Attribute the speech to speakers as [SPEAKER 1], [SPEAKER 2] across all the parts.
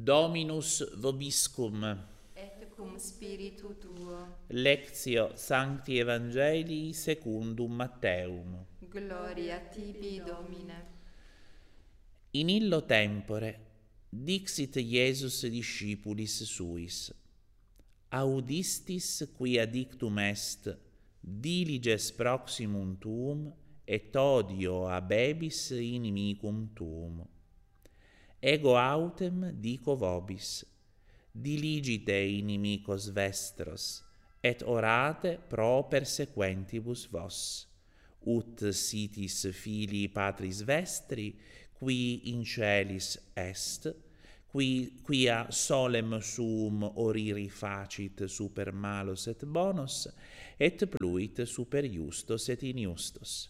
[SPEAKER 1] Dominus vobiscum.
[SPEAKER 2] Et cum spiritu tuo.
[SPEAKER 1] Lectio Sancti Evangelii secundum Matteum.
[SPEAKER 2] Gloria tibi, Domine.
[SPEAKER 1] In illo tempore dixit Iesus discipulis suis: Audistis quia dictum est, diliges proximum tuum, et odio abebis inimicum tuum. Ego autem dico vobis: diligite inimicos vestros, et orate pro persequentibus vos, ut sitis filii Patris vestri, qui in celis est, quia solem suum oriri facit super malos et bonos, et pluit super justos et injustos.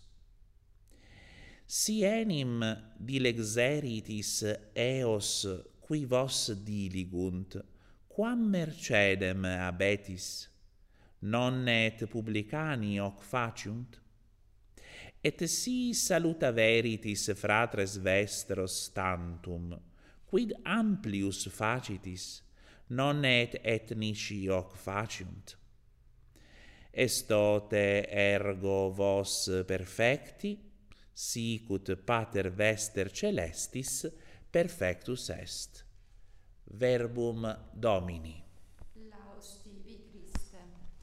[SPEAKER 1] Si enim dilexeritis eos qui vos diligunt, quam mercedem abetis? Non et publicani hoc faciunt? Et si saluta veritis fratres vestros tantum, quid amplius facitis? Non et ethnici hoc faciunt? Estote ergo vos perfecti, sicut Pater Vester Celestis perfectus est. Verbum Domini.
[SPEAKER 2] Laus tibi, Christe.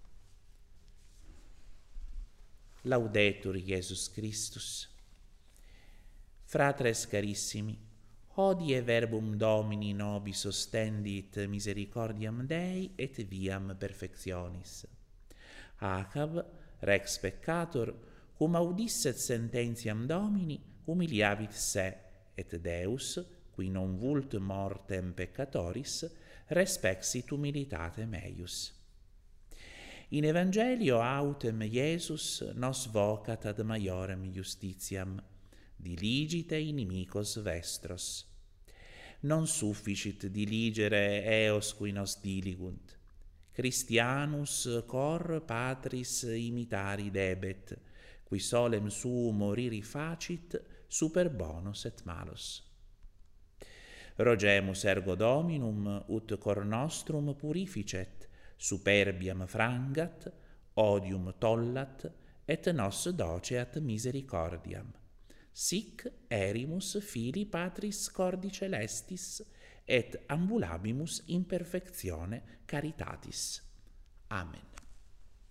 [SPEAKER 1] Laudetur Iesus Christus. Fratres carissimi, hodie verbum Domini nobis ostendit misericordiam Dei et viam perfectionis. Acab, rex peccator, cum audisset sententiam Domini, humiliavit se, et Deus, qui non vult mortem peccatoris, respexit humilitatem eius. In Evangelio autem Iesus nos vocat ad maiorem justitiam, diligite inimicos vestros. Non sufficit diligere eos qui nos diligunt. Christianus cor Patris imitari debet, qui solem suum oriri facit super bonos et malos. Rogemus ergo Dominum ut cor nostrum purificet, superbiam frangat, odium tollat, et nos doceat misericordiam. Sic erimus filii Patris cordi celestis, et ambulabimus in perfectione caritatis. Amen.